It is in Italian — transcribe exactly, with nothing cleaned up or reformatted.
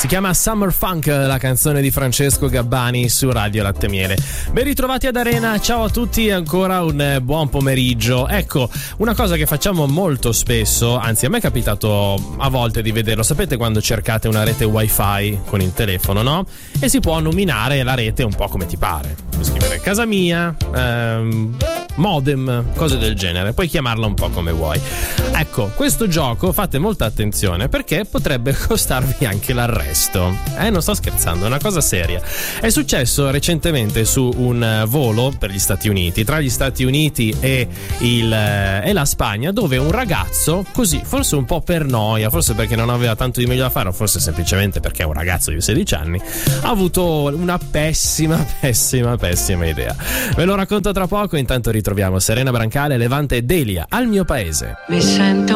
Si chiama Summer Funk, la canzone di Francesco Gabbani su Radio Latte Miele. Ben ritrovati ad Arena, ciao a tutti e ancora un buon pomeriggio. Ecco, una cosa che facciamo molto spesso, anzi a me è capitato a volte di vederlo, sapete quando cercate una rete wifi con il telefono, no? E si può nominare la rete un po' come ti pare. Puoi scrivere casa mia, ehm, modem, cose del genere, puoi chiamarla un po' come vuoi. Ecco, questo gioco fate molta attenzione perché potrebbe costarvi anche l'arresto. Eh, non sto scherzando, è una cosa seria. È successo recentemente su un volo per gli Stati Uniti, tra gli Stati Uniti e, il, e la Spagna, dove un ragazzo, così, forse un po' per noia, forse perché non aveva tanto di meglio da fare, o forse semplicemente perché è un ragazzo di sedici anni, ha avuto una pessima, pessima, pessima idea. Ve lo racconto tra poco, intanto ritroviamo Serena Brancale, Levante e Delia, Al mio paese. Mi sento